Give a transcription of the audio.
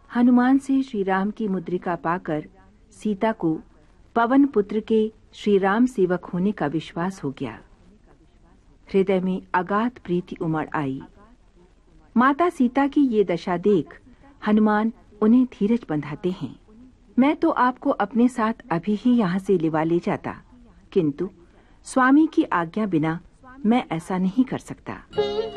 हनुमान से श्री राम की मुद्रिका पाकर सीता को पवन पुत्र के श्री राम सेवक होने का विश्वास हो गया। हृदय में अगाध प्रीति उमड़ आई। माता सीता की ये दशा देख हनुमान उन्हें धीरज बंधाते हैं। मैं तो आपको अपने साथ अभी ही यहाँ से लिवा ले जाता, किंतु स्वामी की आज्ञा बिना मैं ऐसा नहीं कर सकता।